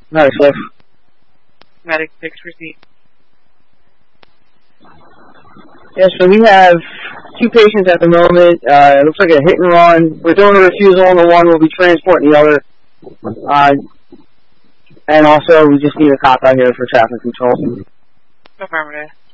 Nice, Cliff. Medic 6 receipt. Yeah, so we have 2 patients at the moment. It looks like a hit and run. We're doing a refusal on the one. We'll be transporting the other. And also, we just need a cop out here for traffic control. Affirmative.